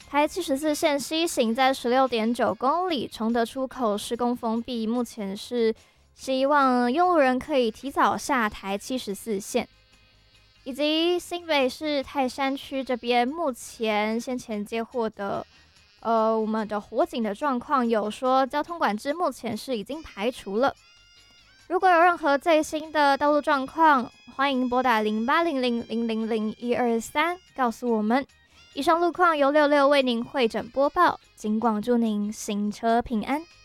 台74线西行在16.9公里，崇德出口施工封闭，目前是希望用路人可以提早下台74线。以及新北市泰山区这边，目前先前接获的我们的火警的状况有说交通管制目前是已经排除了。如果有任何最新的道路状况，欢迎拨打0800000123告诉我们。以上路况由66为您汇整播报，警广祝您行车平安。